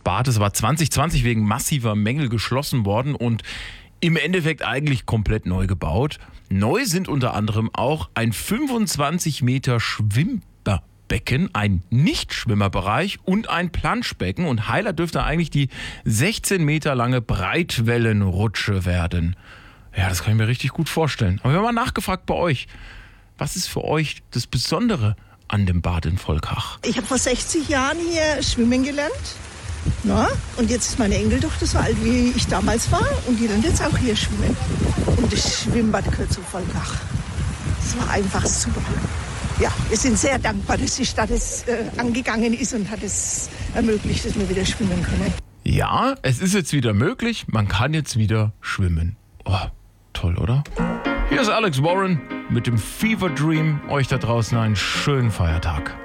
Bad. Es war 2020 wegen massiver Mängel geschlossen worden und im Endeffekt eigentlich komplett neu gebaut. Neu sind unter anderem auch ein 25 Meter Schwimmbecken, ein Nichtschwimmerbereich und ein Planschbecken. Und Highlight dürfte eigentlich die 16 Meter lange Breitwellenrutsche werden. Ja, das kann ich mir richtig gut vorstellen. Aber wir haben mal nachgefragt bei euch. Was ist für euch das Besondere an dem Bad in Volkach? Ich habe vor 60 Jahren hier schwimmen gelernt. Na, und jetzt ist meine Enkeltochter so alt, wie ich damals war. Und die lernt jetzt auch hier schwimmen. Und das Schwimmbad gehört zu Volkach. Das war einfach super. Ja, wir sind sehr dankbar, dass die Stadt es angegangen ist und hat es ermöglicht, dass wir wieder schwimmen können. Ja, es ist jetzt wieder möglich. Man kann jetzt wieder schwimmen. Oh, toll, oder? Hier ist Alex Warren mit dem Fever Dream. Euch da draußen einen schönen Feiertag.